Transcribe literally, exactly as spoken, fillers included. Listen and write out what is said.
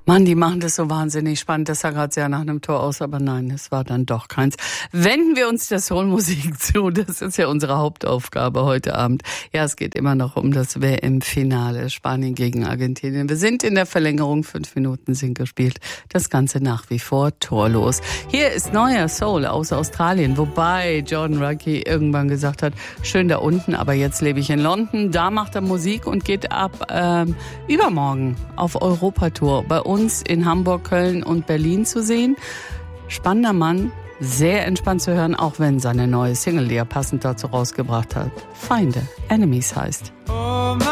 Mann, die machen das so wahnsinnig spannend. Das sah gerade sehr nach einem Tor aus, aber nein, es war dann doch keins. Wenden wir uns der Soulmusik zu. Das ist ja unsere Hauptaufgabe heute Abend. Ja, es geht immer noch um das W M-Finale. Spanien gegen Argentinien. Wir sind in der Verlängerung. Fünf Minuten sind gespielt. Das Ganze nach wie vor torlos. Hier ist neuer Soul aus Australien. Wobei Jordan Ruggie irgendwann gesagt hat, schön da unten, aber jetzt lebe ich in London. Da macht er Musik und geht ab ähm, übermorgen auf Europatour. Bei uns uns in Hamburg, Köln und Berlin zu sehen. Spannender Mann, sehr entspannt zu hören, auch wenn seine neue Single, die er passend dazu rausgebracht hat, Feinde, Enemies heißt. Oh